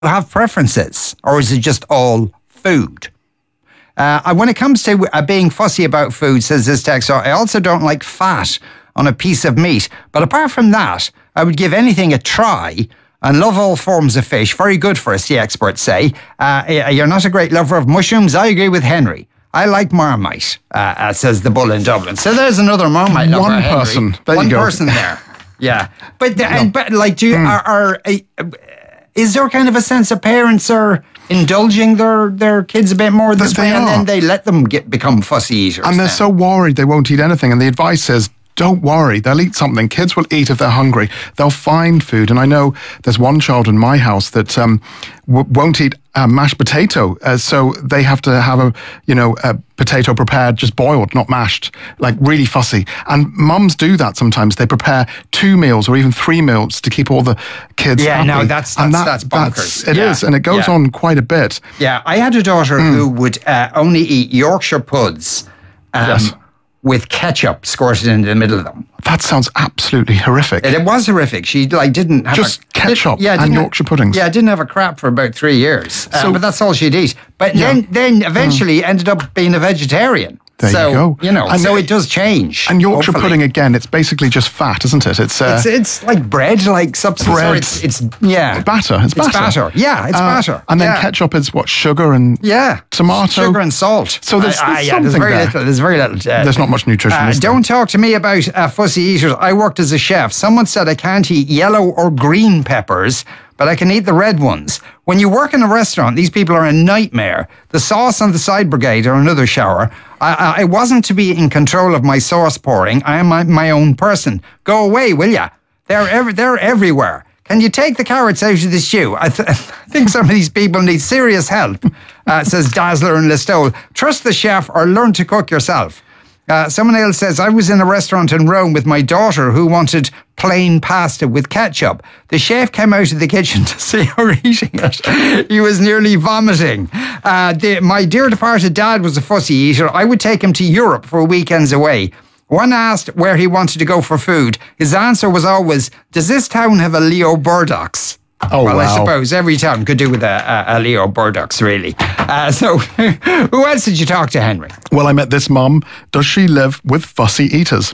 have preferences, or is it just all food? When it comes to being fussy about food, says this texter, I also don't like fat on a piece of meat. But apart from that, I would give anything a try and love all forms of fish. Very good for us, the experts say. You're not a great lover of mushrooms. I agree with Henry. I like Marmite, says the bull in Dublin. So there's another Marmite lover, One Henry. person. There you go. One person there. Yeah. But like, do you, is there kind of a sense of parents are indulging their kids a bit more this way, and then they let them become fussy eaters? And they're so worried they won't eat anything. And the advice is, don't worry, they'll eat something. Kids will eat if they're hungry. They'll find food. And I know there's one child in my house that won't eat mashed potato. So they have to have a potato prepared, just boiled, not mashed, like really fussy. And mums do that sometimes. They prepare 2 meals or even 3 meals to keep all the kids happy. No, that's bonkers. It is, and it goes on quite a bit. Yeah, I had a daughter who would only eat Yorkshire puds. With ketchup squirted into the middle of them. That sounds absolutely horrific. It was horrific. She didn't have ketchup and Yorkshire puddings. Yeah, didn't have a crap for about 3 years. But that's all she'd eat. But then eventually ended up being a vegetarian. There you go. And so it does change. And Yorkshire pudding, again, it's basically just fat, isn't it? It's like bread, like substance. Bread. It's batter. It's batter. Yeah, it's batter. And then ketchup is what? Sugar and tomato. Sugar and salt. So there's something there's very little. There's not much nutrition. Don't talk to me about fussy eaters. I worked as a chef. Someone said I can't eat yellow or green peppers, but I can eat the red ones. When you work in a restaurant, these people are a nightmare. The sauce and the side brigade are another shower. I wasn't to be in control of my sauce pouring. I am my own person. Go away, will ya? They're everywhere. Can you take the carrots out of the stew? I think some of these people need serious help, says Dazzler and Listowel. Trust the chef or learn to cook yourself. Someone else says, I was in a restaurant in Rome with my daughter who wanted plain pasta with ketchup. The chef came out of the kitchen to see her eating it. He was nearly vomiting. My dear departed dad was a fussy eater. I would take him to Europe for weekends away. When asked where he wanted to go for food, his answer was always, does this town have a Leo Burdocks? Oh, well, wow. I suppose every town could do with a Leo Burdocks, really. So who else did you talk to, Henry? Well, I met this mum. Does she live with fussy eaters?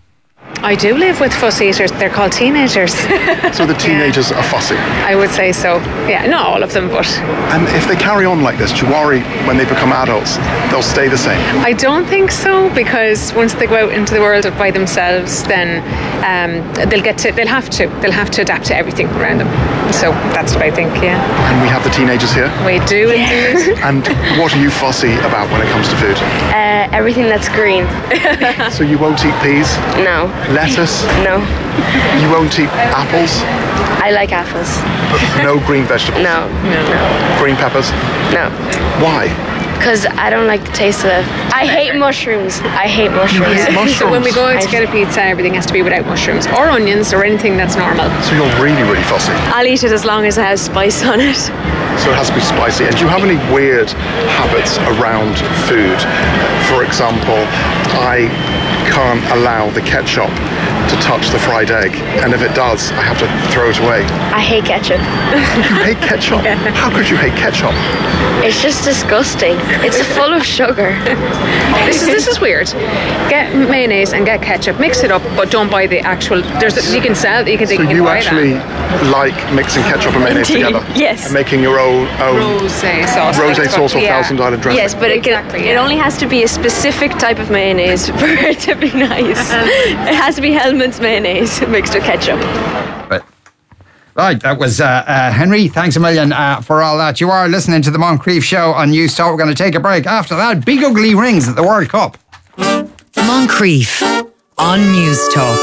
I do live with fussy eaters. They're called teenagers. So the teenagers are fussy? I would say so. Yeah, not all of them, but... And if they carry on like this, do you worry when they become adults, they'll stay the same? I don't think so, because once they go out into the world by themselves, then they'll have to adapt to everything around them. So that's what I think, yeah. And we have the teenagers here? We do, indeed. And what are you fussy about when it comes to food? Everything that's green. So you won't eat peas? No. Lettuce? No. You won't eat apples? I like apples. But no green vegetables? No. Green peppers? No. Why? Because I don't like the taste of it. I hate mushrooms. I hate mushrooms. You hate mushrooms? So when we go out to get a pizza, everything has to be without mushrooms or onions or anything that's normal. So you're really, really fussy? I'll eat it as long as it has spice on it. So it has to be spicy. And do you have any weird habits around food? For example, I can't allow the ketchup to touch the fried egg, and if it does, I have to throw it away. I hate ketchup. You hate ketchup? Yeah. How could you hate ketchup? It's just disgusting. It's full of sugar. This is weird. Get mayonnaise and get ketchup, mix it up, but don't buy the actual. You can sell. So you actually like mixing ketchup and mayonnaise together? Yes. And making your own rosé sauce. Rosé sauce or Thousand Island dressing? Yes, but it only has to be a specific type of mayonnaise for it to be nice. It has to be Hellmann's mayonnaise mixed with ketchup. Right, that was Henry. Thanks a million for all that. You are listening to the Moncrief Show on News Talk. We're going to take a break. After that, big ugly rings at the World Cup. Moncrief on News Talk.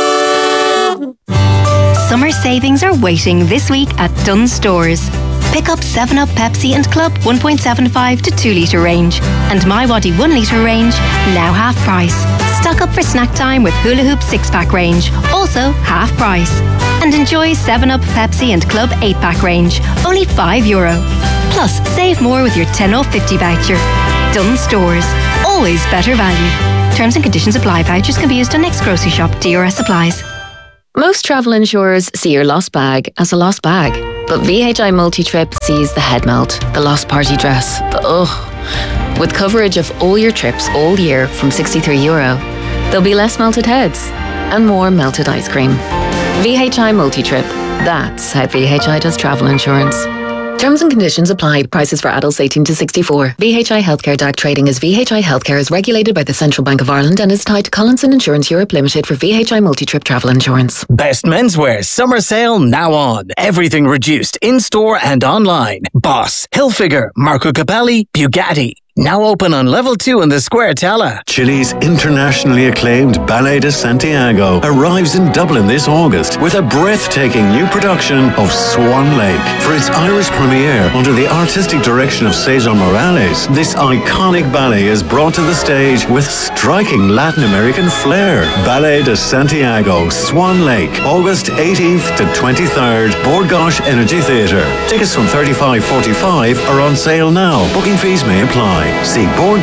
Summer savings are waiting this week at Dunnes Stores. Pick up 7up Pepsi and Club 1.75 to 2 litre range and My Waddy 1 litre range, now half price. Stock up for snack time with Hula Hoop 6-pack range, also half price. And enjoy 7up Pepsi and Club 8-pack range, only €5. Plus, save more with your 10 off 50 voucher. Dunnes Stores, always better value. Terms and conditions apply. Vouchers can be used on next grocery shop. DRS applies. Most travel insurers see your lost bag as a lost bag. But VHI Multi-Trip sees the head melt, the lost party dress, the ugh. With coverage of all your trips all year from €63, there'll be less melted heads and more melted ice cream. VHI Multi-Trip. That's how VHI does travel insurance. Terms and conditions apply. Prices for adults 18 to 64. VHI Healthcare DAC trading as VHI Healthcare is regulated by the Central Bank of Ireland and is tied to Collinson Insurance Europe Limited for VHI Multi-Trip travel insurance. Best menswear summer sale now on. Everything reduced in-store and online. Boss, Hilfiger, Marco Capelli, Bugatti. Now open on level 2 in the Square Tala. Chile's internationally acclaimed Ballet de Santiago arrives in Dublin this August with a breathtaking new production of Swan Lake. For its Irish premiere under the artistic direction of Cesar Morales, this iconic ballet is brought to the stage with striking Latin American flair. Ballet de Santiago, Swan Lake, August 18th to 23rd, Bord Gáis Energy Theatre. Tickets from $35.45 are on sale now. Booking fees may apply. See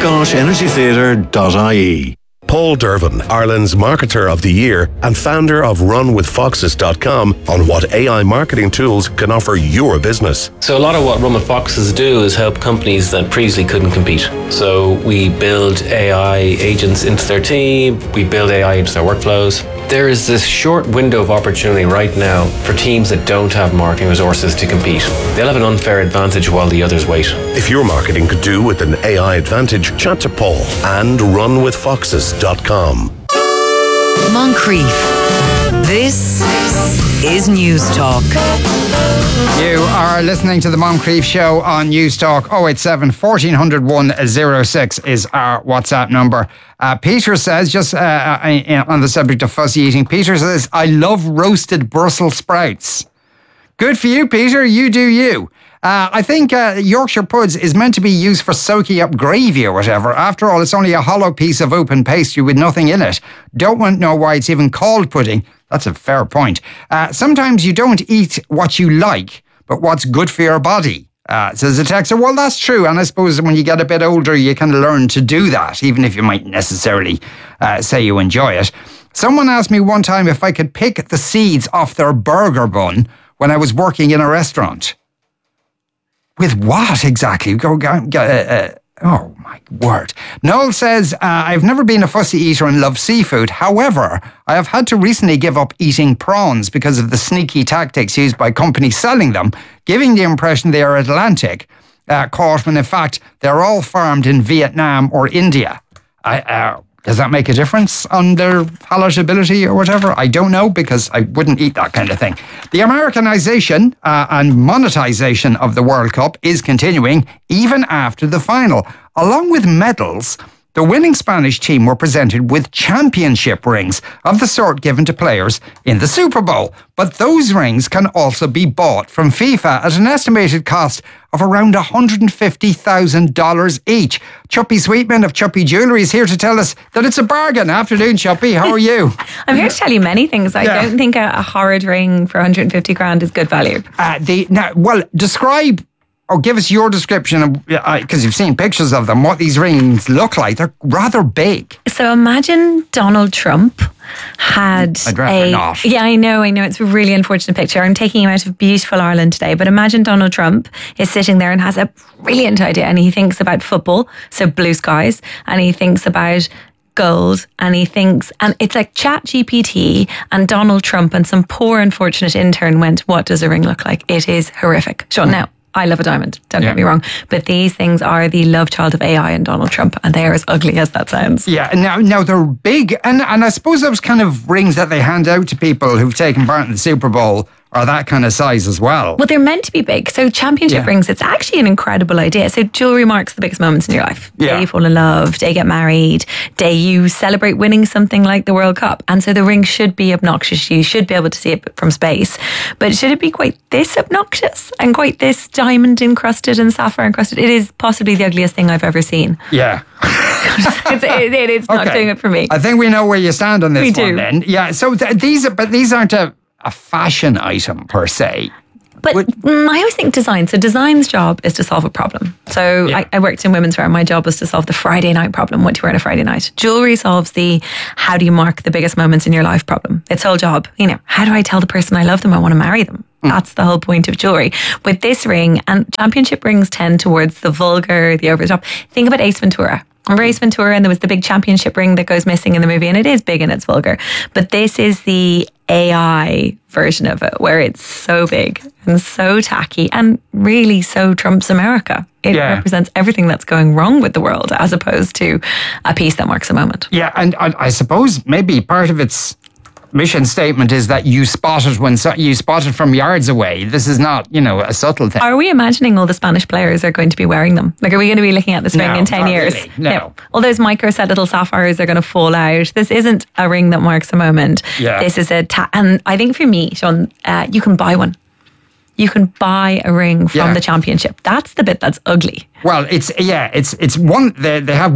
bordgaisenergytheatre.ie. Paul Dervin, Ireland's Marketer of the Year and founder of RunWithFoxes.com, on what AI marketing tools can offer your business. So a lot of what Run With Foxes do is help companies that previously couldn't compete. So we build AI agents into their team, we build AI into their workflows. There is this short window of opportunity right now for teams that don't have marketing resources to compete. They'll have an unfair advantage while the others wait. If your marketing could do with an AI advantage, chat to Paul and RunWithFoxes.com. Moncrief. This is News Talk. You are listening to the Moncrief Show on News Talk. 087 1400 106 is our WhatsApp number. Peter says, just on the subject of fussy eating, Peter says, I love roasted Brussels sprouts. Good for you, Peter. You do you. I think Yorkshire puds is meant to be used for soaking up gravy or whatever. After all, it's only a hollow piece of open pastry with nothing in it. Don't want to know why it's even called pudding. That's a fair point. Sometimes you don't eat what you like, but what's good for your body. Says the texter, well, that's true. And I suppose when you get a bit older, you kind of learn to do that, even if you might necessarily say you enjoy it. Someone asked me one time if I could pick the seeds off their burger bun when I was working in a restaurant. With what exactly? Oh, my word. Noel says, I've never been a fussy eater and love seafood. However, I have had to recently give up eating prawns because of the sneaky tactics used by companies selling them, giving the impression they are Atlantic, caught when in fact they're all farmed in Vietnam or India. Does that make a difference on their palatability or whatever? I don't know, because I wouldn't eat that kind of thing. The Americanization and monetization of the World Cup is continuing even after the final. Along with medals, the winning Spanish team were presented with championship rings of the sort given to players in the Super Bowl. But those rings can also be bought from FIFA at an estimated cost of around $150,000 each. Chuppy Sweetman of Chuppy Jewellery is here to tell us that it's a bargain. Afternoon, Chuppy. How are you? I'm here to tell you many things. I don't think a horrid ring for 150 grand is good value. Describe or give us your description, because you've seen pictures of them, what these rings look like. They're rather big. So imagine Donald Trump had I'd rather not. Yeah, I know. It's a really unfortunate picture. I'm taking him out of beautiful Ireland today, but imagine Donald Trump is sitting there and has a brilliant idea, and he thinks about football, so blue skies, and he thinks about gold, and it's like ChatGPT and Donald Trump and some poor unfortunate intern went, what does a ring look like? It is horrific. Sean, now, I love a diamond, don't get me wrong, but these things are the love child of AI and Donald Trump, and they are as ugly as that sounds. Yeah, now they're big, and I suppose those kind of rings that they hand out to people who've taken part in the Super Bowl are that kind of size as well. Well, they're meant to be big. So championship rings, it's actually an incredible idea. So jewellery marks the biggest moments in your life. Day you fall in love, day you get married, day you celebrate winning something like the World Cup. And so the ring should be obnoxious. You should be able to see it from space. But should it be quite this obnoxious and quite this diamond encrusted and sapphire encrusted? It is possibly the ugliest thing I've ever seen. Yeah. it's not doing it for me. I think we know where you stand on this one then. Yeah, so these aren't a fashion item per se. But I always think design. So design's job is to solve a problem. So I worked in women's wear. My job was to solve the Friday night problem. What do you wear on a Friday night? Jewelry solves the how do you mark the biggest moments in your life problem. Its whole job, how do I tell the person I love them I want to marry them? That's the whole point of jewelry. With this ring, and championship rings tend towards the vulgar, the over the top. Think about Ace Ventura. Remember Ace Ventura, and there was the big championship ring that goes missing in the movie, and it is big and it's vulgar. But this is the AI version of it, where it's so big and so tacky and really so Trump's America. It represents everything that's going wrong with the world, as opposed to a piece that marks a moment. Yeah, and I suppose maybe part of its mission statement is that you spot it from yards away. This is not, a subtle thing. Are we imagining all the Spanish players are going to be wearing them? Like, are we going to be looking at this ring in 10 years? Really. No. All those micro-set little sapphires are going to fall out. This isn't a ring that marks a moment. Yeah. This is and I think for me, Sean, you can buy one. You can buy a ring from the championship. That's the bit that's ugly. Well, it's one. They have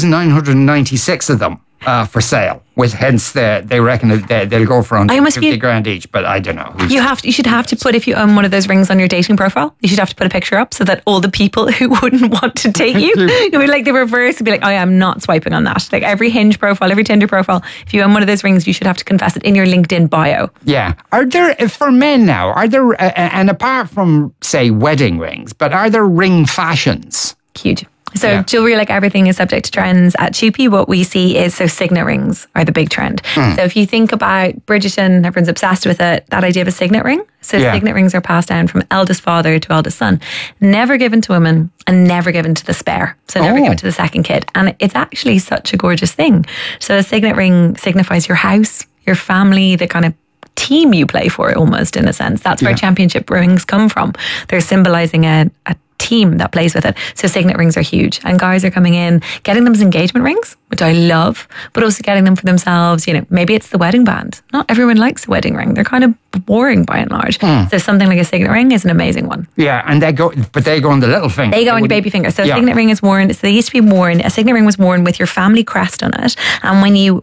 1,996 of them for sale. Hence they reckon they'll go for under 50 grand each. But I don't know. You should have to put, if you own one of those rings on your dating profile, you should have to put a picture up so that all the people who wouldn't want to date you, it'll be like the reverse. It'd be like, oh yeah, I'm not swiping on that. Like every Hinge profile, every Tinder profile, if you own one of those rings, you should have to confess it in your LinkedIn bio. Yeah. Are there, for men now, and apart from, say, wedding rings, but are there ring fashions? Huge. So jewelry, like everything, is subject to trends. At Chupi, what we see is, signet rings are the big trend. So if you think about Bridgerton, everyone's obsessed with it, that idea of a signet ring. So signet rings are passed down from eldest father to eldest son, never given to women and never given to the spare. So never given to the second kid. And it's actually such a gorgeous thing. So a signet ring signifies your house, your family, the kind of team you play for, almost, in a sense. That's where championship rings come from. They're symbolizing a team that plays with it. So signet rings are huge, and guys are coming in, getting them as engagement rings, which I love, but also getting them for themselves. Maybe it's the wedding band. Not everyone likes a wedding ring. They're kind of boring by and large. So something like a signet ring is an amazing one. Yeah, and they go on the little finger. They go on your baby finger. So a signet ring is worn. So they used to be worn. A signet ring was worn with your family crest on it, and when you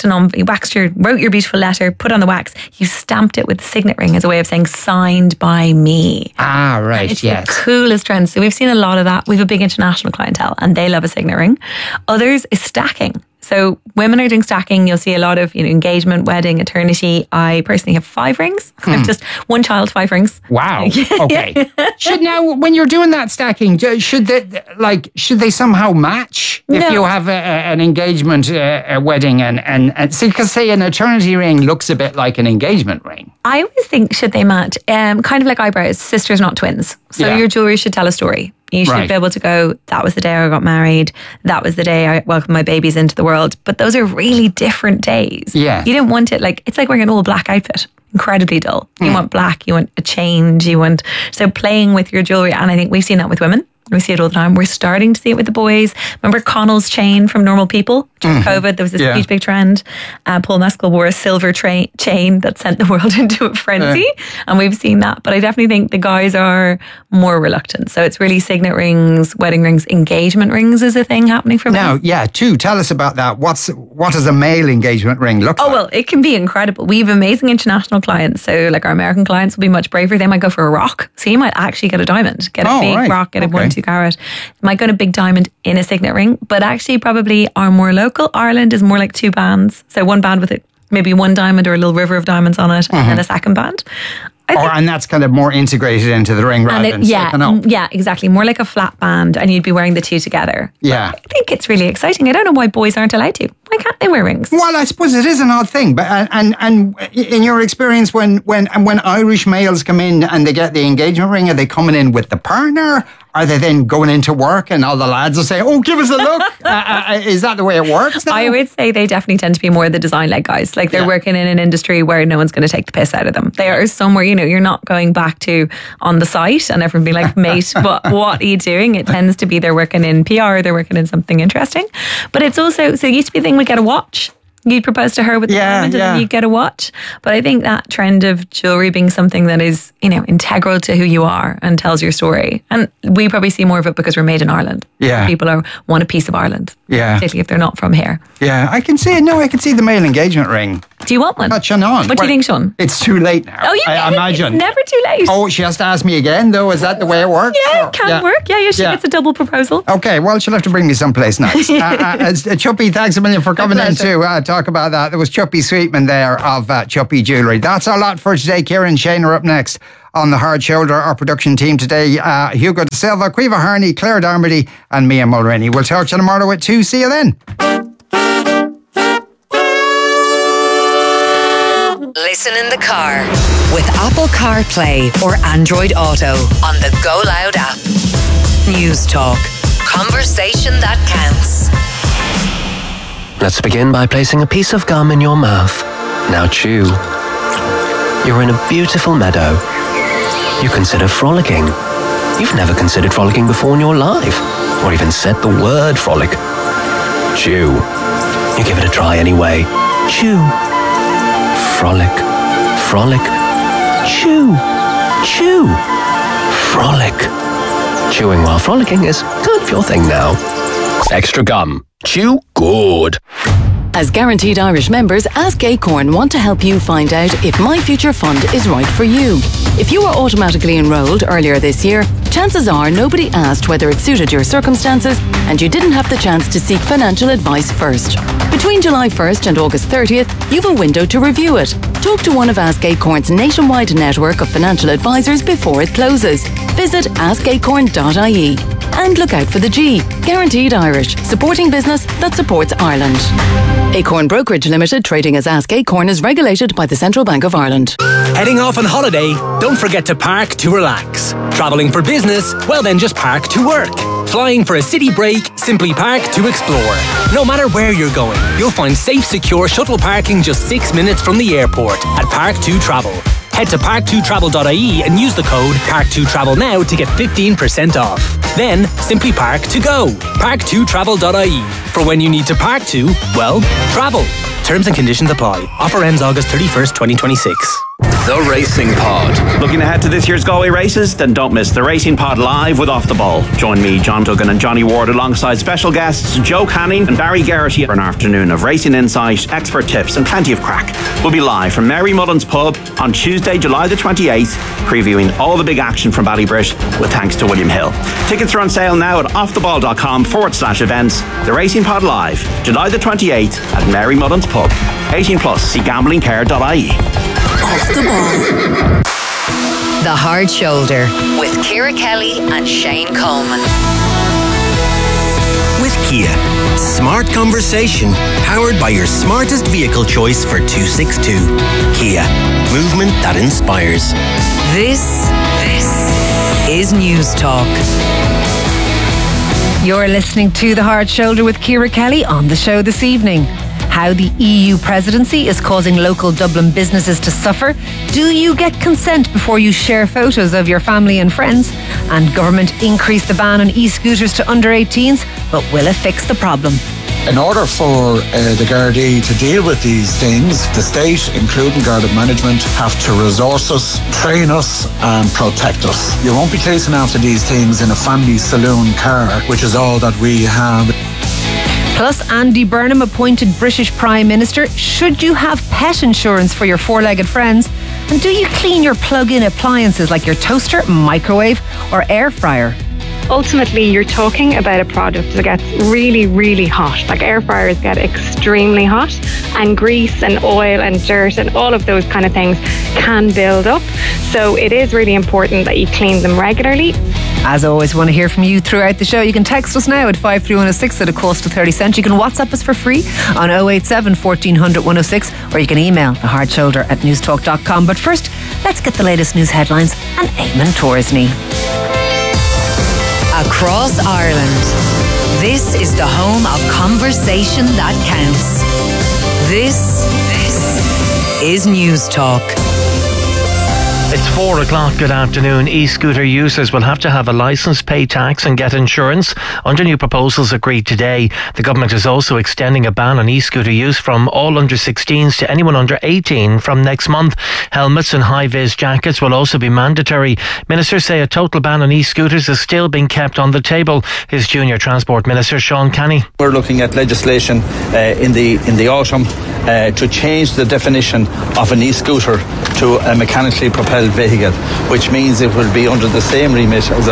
wrote your beautiful letter, put on the wax, you stamped it with the signet ring as a way of saying signed by me. Ah, right. It's the coolest trend. So we've seen a lot of that. We have a big international clientele, and they love a signet ring. Others is stacking. So women are doing stacking. You'll see a lot of engagement, wedding, eternity. I personally have 5 rings. I've just one child, 5 rings. Wow. Okay. When you're doing that stacking, should they somehow match if you have an engagement, a wedding, and see, because say an eternity ring looks a bit like an engagement ring. I always think, should they match? Kind of like eyebrows, sisters, not twins. So your jewelry should tell a story. You should be able to go, that was the day I got married. That was the day I welcomed my babies into the world. But those are really different days. Yeah. You didn't want it it's like wearing an all black outfit. Incredibly dull. You want black, you want a change, so playing with your jewelry. And I think we've seen that with women. We see it all the time. We're starting to see it with the boys. Remember Connell's chain from Normal People? During COVID, there was this huge big trend. Paul Mescal wore a silver chain that sent the world into a frenzy. And we've seen that. But I definitely think the guys are more reluctant. So it's really signet rings, wedding rings, engagement rings is a thing happening for men. Now, tell us about that. What does a male engagement ring look like? Oh, well, it can be incredible. We have amazing international clients. So like our American clients will be much braver. They might go for a rock. So you might actually get a diamond, get a big rock, get a 1-2 carat. Might go to a big diamond in a signet ring, but actually probably are more local. Ireland is more like 2 bands. So one band with maybe 1 diamond or a little river of diamonds on it, and then a second band. And that's kind of more integrated into the ring rather than sticking up. Yeah, exactly. More like a flat band, and you'd be wearing the 2 together. Yeah. But I think it's really exciting. I don't know why boys aren't allowed to. Why can't they wear rings? Well, I suppose it is an odd thing. But and in your experience, when Irish males come in and they get the engagement ring, are they coming in with the partner? Are they then going into work and all the lads will say, oh, give us a look? Is that the way it works now? I would say they definitely tend to be more the design-led guys. Like they're working in an industry where no one's going to take the piss out of them. They are somewhere, you're not going back to on the site and everyone being like, mate, but what are you doing? It tends to be they're working in PR, they're working in something interesting. But it's also, so it used to be a thing we get a watch. You'd propose to her with the diamond and then you'd get a watch. But I think that trend of jewelry being something that is, integral to who you are and tells your story. And we probably see more of it because we're made in Ireland. Yeah. People want a piece of Ireland. Yeah. Particularly if they're not from here. Yeah, I can see it. No, I can see the male engagement ring. Do you want one? That's Sean on. What do you think, Sean? It's too late now. Oh, I imagine. It's never too late. Oh, she has to ask me again, though. Is that the way it works? Yeah, it can work. Yeah, she gets a double proposal. Okay, well, she'll have to bring me someplace nice. Chuppy, thanks a million for coming in to talk about that. There was Chuppy Sweetman there of Chuppy Jewellery. That's a lot for today. Kieran and Shane are up next on The Hard Shoulder. Our production team today, Hugo De Silva, Caoimhe Harney, Claire Darmody and Mia Mulroney. We'll talk to you tomorrow at 2. See you then. Listen in the car with Apple CarPlay or Android Auto on the Go Loud app. News Talk. Conversation that counts. Let's begin by placing a piece of gum in your mouth. Now chew. You're in a beautiful meadow. You consider frolicking. You've never considered frolicking before in your life, or even said the word frolic. Chew. You give it a try anyway. Chew. Frolic. Frolic. Chew. Chew. Frolic. Chewing while frolicking is kind of your thing now. Extra gum. Chew good. As Guaranteed Irish members, Ask Acorn want to help you find out if My Future Fund is right for you. If you were automatically enrolled earlier this year, chances are nobody asked whether it suited your circumstances and you didn't have the chance to seek financial advice first. Between July 1st and August 30th, you've a window to review it. Talk to one of Ask Acorn's nationwide network of financial advisors before it closes. Visit askacorn.ie. And look out for the G. Guaranteed Irish, supporting business that supports Ireland. Acorn Brokerage Limited, trading as Ask Acorn, is regulated by the Central Bank of Ireland. Heading off on holiday? Don't forget to park to relax. Travelling for business? Well then just park to work. Flying for a city break? Simply park to explore. No matter where you're going, you'll find safe, secure shuttle parking just 6 minutes from the airport at Park2Travel. Head to park2travel.ie and use the code Park2Travel now to get 15% off. Then, simply park to go. Park2travel.ie. For when you need to park to, well, travel. Terms and conditions apply. Offer ends August 31st, 2026. The Racing Pod. Looking ahead to this year's Galway races? Then don't miss The Racing Pod live with Off the Ball. Join me, John Duggan and Johnny Ward alongside special guests Joe Canning and Barry Garrity for an afternoon of racing insight, expert tips and plenty of crack. We'll be live from Mary Mullen's Pub on Tuesday, July the 28th, previewing all the big action from Ballybrit with thanks to William Hill. Tickets are on sale now at offtheball.com/events. The Racing Pod live, July the 28th at Mary Mullen's Pub. 18 plus, see gamblingcare.ie. Off the Ball. The Hard Shoulder with Ciara Kelly and Shane Coleman. With Kia, smart conversation powered by your smartest vehicle choice for 262. Kia, movement that inspires. This is News Talk. You're listening to The Hard Shoulder with Ciara Kelly. On the show this evening, how the EU presidency is causing local Dublin businesses to suffer. Do you get consent before you share photos of your family and friends? And government increased the ban on e-scooters to under 18s, but will it fix the problem? In order for the Gardaí to deal with these things, the state, including Garda management, have to resource us, train us and protect us. You won't be chasing after these things in a family saloon car, which is all that we have. Plus, Andy Burnham appointed British Prime Minister. Should you have pet insurance for your four-legged friends? And do you clean your plug-in appliances like your toaster, microwave or air fryer? Ultimately, you're talking about a product that gets really, really hot. Like air fryers get extremely hot, and grease and oil and dirt and all of those kind of things can build up. So it is really important that you clean them regularly. As always, want to hear from you throughout the show. You can text us now at 53106 at a cost of 30 cents. You can WhatsApp us for free on 087 1400 106, or you can email thehardshoulder@newstalk.com. But first, let's get the latest news headlines and Eamon Torsney. Across Ireland, this is the home of conversation that counts. This is News Talk. It's 4 o'clock. Good afternoon. E-scooter users will have to have a licence, pay tax and get insurance under new proposals agreed today. The government is also extending a ban on e-scooter use from all under 16s to anyone under 18 from next month. Helmets and high-vis jackets will also be mandatory. Ministers say a total ban on e-scooters is still being kept on the table. His Junior Transport Minister, Sean Canny. We're looking at legislation in the autumn to change the definition of an e-scooter to a mechanically propelled vehicle, which means it will be under the same remit as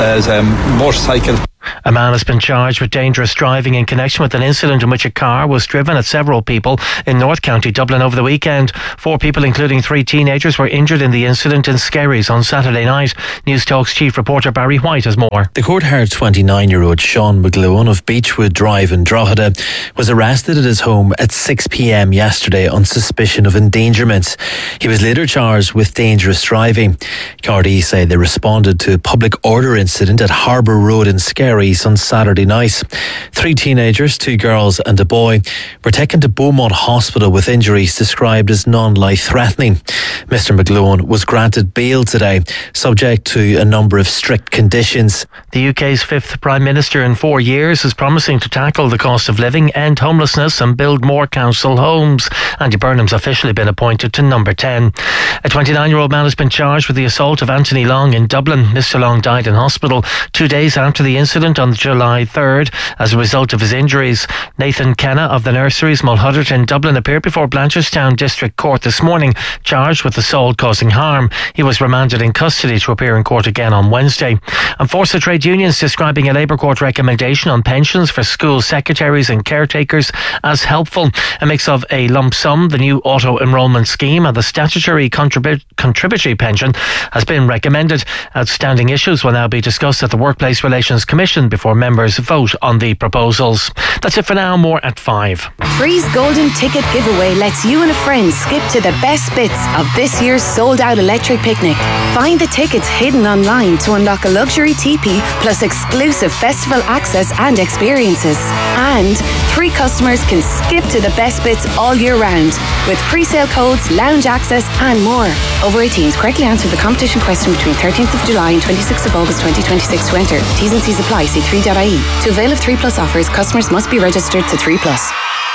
a motorcycle. A man has been charged with dangerous driving in connection with an incident in which a car was driven at several people in North County Dublin over the weekend. 4 people, including 3 teenagers, were injured in the incident in Skerries on Saturday night. News Talk's chief reporter Barry White has more. The court-heard 29-year-old Sean McLuhan of Beechwood Drive in Drogheda was arrested at his home at 6 p.m. yesterday on suspicion of endangerment. He was later charged with dangerous driving. Gardaí say they responded to a public order incident at Harbour Road in Skerries on Saturday night. 3 teenagers, 2 girls and a boy, were taken to Beaumont Hospital with injuries described as non-life-threatening. Mr. McLuhan was granted bail today, subject to a number of strict conditions. The UK's 5th Prime Minister in 4 years is promising to tackle the cost of living, end homelessness and build more council homes. Andy Burnham's officially been appointed to number 10. A 29-year-old man has been charged with the assault of Anthony Long in Dublin. Mr. Long died in hospital 2 days after the incident on July 3rd as a result of his injuries. Nathan Kenna of the Nurseries Mulhuddart in Dublin appeared before Blanchardstown District Court this morning, charged with assault causing harm. He was remanded in custody to appear in court again on Wednesday. And Force of Trade Unions describing a Labour Court recommendation on pensions for school secretaries and caretakers as helpful. A mix of a lump sum, the new auto-enrolment scheme and the statutory contributory pension has been recommended. Outstanding issues will now be discussed at the Workplace Relations Commission before members vote on the proposals. That's it for now. More at 5. Free's Golden Ticket Giveaway lets you and a friend skip to the best bits of this year's sold-out electric picnic. Find the tickets hidden online to unlock a luxury teepee plus exclusive festival access and experiences. And 3 customers can skip to the best bits all year round with pre-sale codes, lounge access and more. Over 18s correctly answer the competition question between 13th of July and 26th of August 2026 to enter. T's and C's apply. See 3.ie. To avail of 3 Plus offers, customers must be registered to 3 Plus.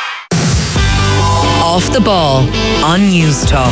Off the Ball on News Talk.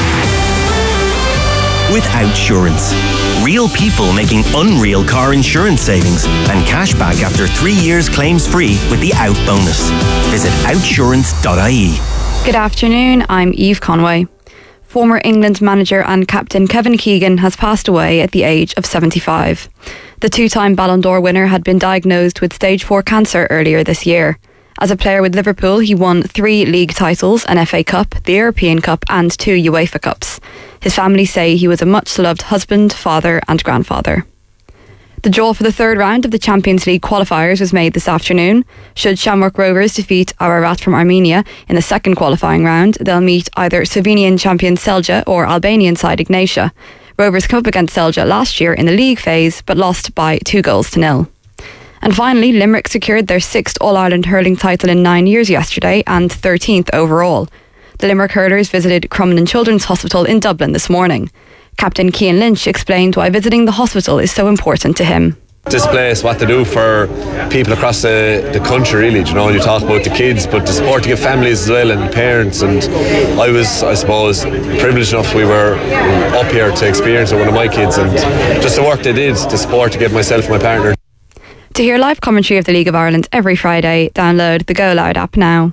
With Outsurance. Real people making unreal car insurance savings and cash back after 3 years claims free with the Out bonus. Visit outsurance.ie. Good afternoon, I'm Eve Conway. Former England manager and captain Kevin Keegan has passed away at the age of 75. The 2-time Ballon d'Or winner had been diagnosed with stage 4 cancer earlier this year. As a player with Liverpool, he won 3 league titles, an FA Cup, the European Cup and 2 UEFA Cups. His family say he was a much-loved husband, father and grandfather. The draw for the 3rd round of the Champions League qualifiers was made this afternoon. Should Shamrock Rovers defeat Ararat from Armenia in the 2nd qualifying round, they'll meet either Slovenian champion Celje or Albanian side Ignatia. Rovers came up against Celje last year in the league phase, but lost by 2-0. And finally, Limerick secured their 6th All-Ireland hurling title in 9 years yesterday and 13th overall. The Limerick hurlers visited Crumlin Children's Hospital in Dublin this morning. Captain Cian Lynch explained why visiting the hospital is so important to him. Display is what they do for people across the country, really. You know, you talk about the kids, but the supporting of families as well and parents. And I was, I suppose, privileged enough we were up here to experience it with one of my kids, and just the work they did, the support to give myself and my partner. To hear live commentary of the League of Ireland every Friday, download the Go Loud app now.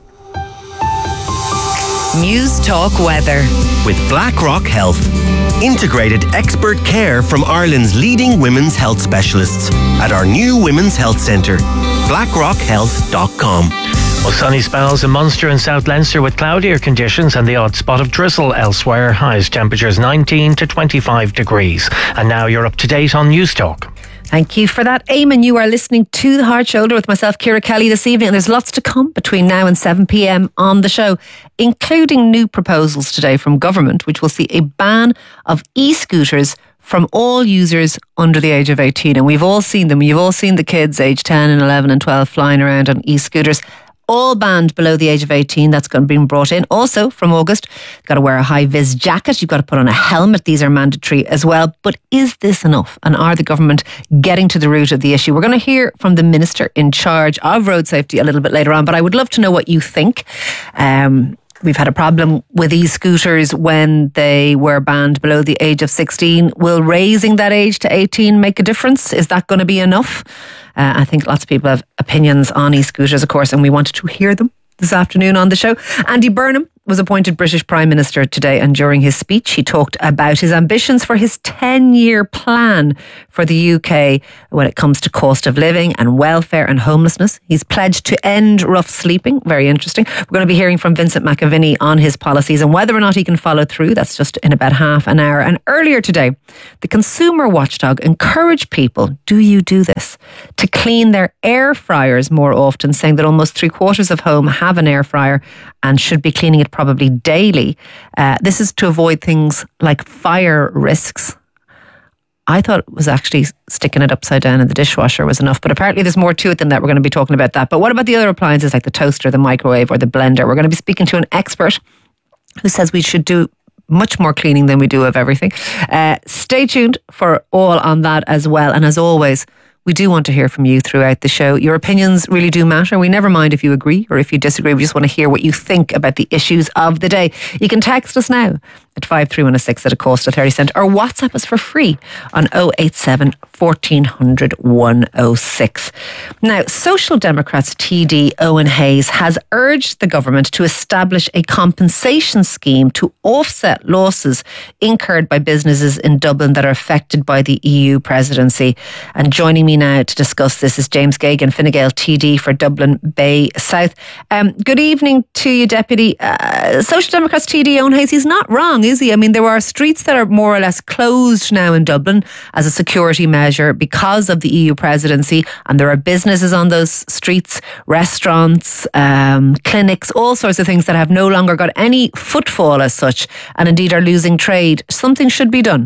News Talk Weather. With BlackRock Health. Integrated expert care from Ireland's leading women's health specialists at our new Women's Health Centre. BlackRockHealth.com. Well, sunny spells in Munster and South Leinster with cloudier conditions and the odd spot of drizzle elsewhere. Highest temperatures 19 to 25 degrees. And now you're up to date on News Talk. Thank you for that, Eamon. You are listening to The Hard Shoulder with myself, Ciara Kelly, this evening. And there's lots to come between now and 7 p.m. on the show, including new proposals today from government, which will see a ban of e-scooters from all users under the age of 18. And we've all seen them. You've all seen the kids aged 10 and 11 and 12 flying around on e-scooters. all banned below the age of 18. That's going to be brought in. Also, from August, you've got to wear a high-vis jacket. You've got to put on a helmet. These are mandatory as well. But is this enough? And are the government getting to the root of the issue? We're going to hear from the Minister in charge of road safety a little bit later on, but I would love to know what you think. We've had a problem with e-scooters when they were banned below the age of 16. Will raising that age to 18 make a difference? Is that going to be enough? I think lots of people have opinions on e-scooters, of course, and we wanted to hear them this afternoon on the show. Andy Burnham was appointed British Prime Minister today, and during his speech he talked about his ambitions for his 10-year plan for the UK when it comes to cost of living and welfare and homelessness. He's pledged to end rough sleeping. Very interesting. We're going to be hearing from Vincent McAviney on his policies and whether or not he can follow through. That's just in about half an hour. And earlier today, the consumer watchdog encouraged people, do you do this, to clean their air fryers more often, saying that almost 3/4 of home have an air fryer and should be cleaning it probably daily. This is to avoid things like fire risks. I thought it was actually sticking it upside down in the dishwasher was enough, but apparently there's more to it than that. We're going to be talking about that. But what about the other appliances like the toaster, the microwave or the blender? We're going to be speaking to an expert who says we should do much more cleaning than we do of everything. Stay tuned for all on that as well. And as always, we do want to hear from you throughout the show. Your opinions really do matter. We never mind if you agree or if you disagree. We just want to hear what you think about the issues of the day. You can text us now at 53106 at a cost of 30 cents or WhatsApp us for free on 087 1400 106. Now, Social Democrats TD Owen Hayes has urged the government to establish a compensation scheme to offset losses incurred by businesses in Dublin that are affected by the EU presidency. And joining me now to discuss this is James Geoghegan, Fine Gael TD for Dublin Bay South. Good evening to you, Deputy. Social Democrats TD Owen Hayes, he's not wrong, is he? I mean, there are streets that are more or less closed now in Dublin as a security measure because of the EU presidency, and there are businesses on those streets, restaurants, clinics, all sorts of things that have no longer got any footfall as such, and indeed are losing trade. Something should be done.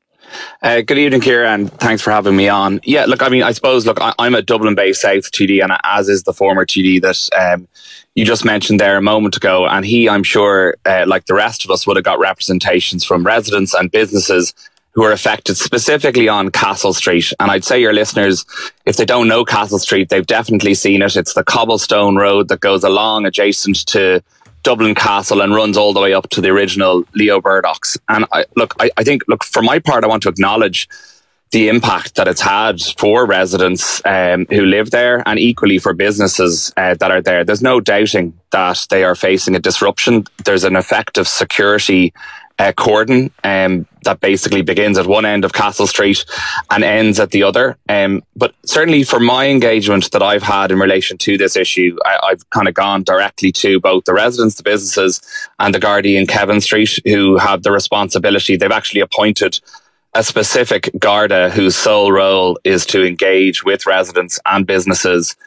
Good evening, Ciara, and thanks for having me on. Yeah, look, I mean, I suppose, I'm a Dublin Bay South TD, and as is the former TD that you just mentioned there a moment ago, and he, I'm sure, like the rest of us, would have got representations from residents and businesses who are affected specifically on Castle Street. And I'd say your listeners, if they don't know Castle Street, they've definitely seen it. It's the cobblestone road that goes along adjacent to Dublin Castle and runs all the way up to the original Leo Burdocks. And I think, for my part, I want to acknowledge the impact that it's had for residents who live there, and equally for businesses that are there. There's no doubting that they are facing a disruption. There's an effective security cordon that basically begins at one end of Castle Street and ends at the other. But certainly for my engagement that I've had in relation to this issue, I've kind of gone directly to both the residents, the businesses and the Gardaí in Kevin Street, who have the responsibility. They've actually appointed a specific Garda whose sole role is to engage with residents and businesses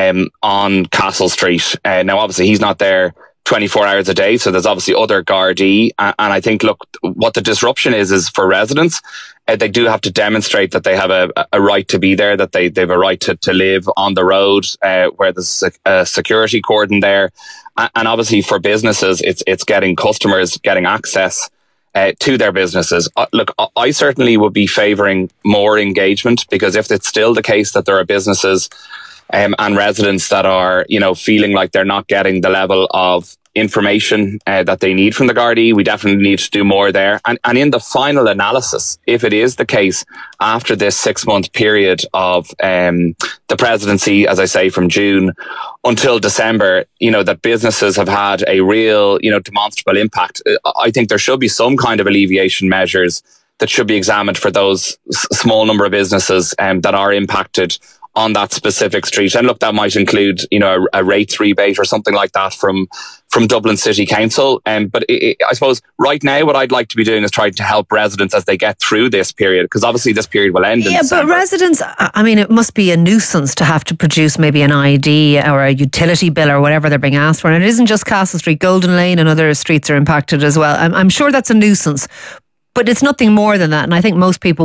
on Castle Street. Now, obviously, he's not there 24 hours a day, so there's obviously other Gardaí. And I think, what the disruption is for residents, they do have to demonstrate that they have a right to be there, that they have a right to live on the road where there's a security cordon there. And obviously for businesses, it's getting customers, getting access to their businesses. Look, I certainly would be favouring more engagement, because if it's still the case that there are businesses and residents that are, feeling like they're not getting the level of information that they need from the Gardaí, we definitely need to do more there. And in the final analysis, if it is the case after this 6-month period of the presidency, as I say, from June until December, that businesses have had a real, demonstrable impact, I think there should be some kind of alleviation measures that should be examined for those small number of businesses that are impacted on that specific street. And look, that might include, a rates rebate or something like that from Dublin City Council. But I suppose right now what I'd like to be doing is trying to help residents as they get through this period, because obviously this period will end in December. But residents, I mean, it must be a nuisance to have to produce maybe an ID or a utility bill or whatever they're being asked for. And it isn't just Castle Street, Golden Lane and other streets are impacted as well. I'm sure that's a nuisance. But it's nothing more than that. And I think most people would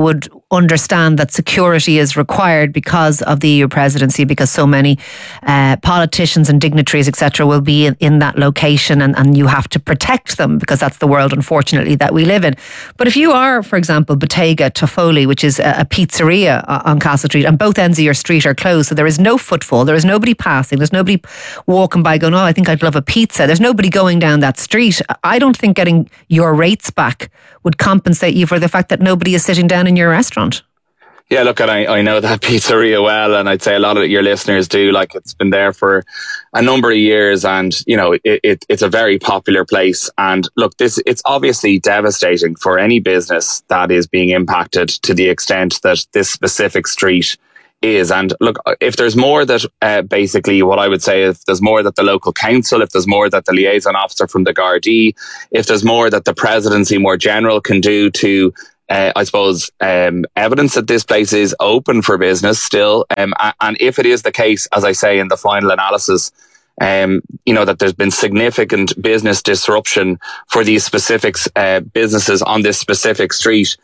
understand that security is required because of the EU presidency, because so many politicians and dignitaries, etc., will be in that location, and you have to protect them because that's the world, unfortunately, that we live in. But if you are, for example, Bottega Toffoli, which is a pizzeria on Castle Street, and both ends of your street are closed, so there is no footfall, there is nobody passing, there's nobody walking by going, oh, I think I'd love a pizza. There's nobody going down that street. I don't think getting your rates back would compensate you for the fact that nobody is sitting down in your restaurant. Yeah, look, and I know that pizzeria well, and I'd say a lot of your listeners do. Like, it's been there for a number of years, and you know it's a very popular place. And look, it's obviously devastating for any business that is being impacted to the extent that this specific street is. And look, if there's more that basically what I would say, if there's more that the local council, if there's more that the liaison officer from the Gardaí, if there's more that the presidency more general can do to I suppose evidence that this place is open for business still, and if it is the case, as I say in the final analysis, that there's been significant business disruption for these specific businesses on this specific street,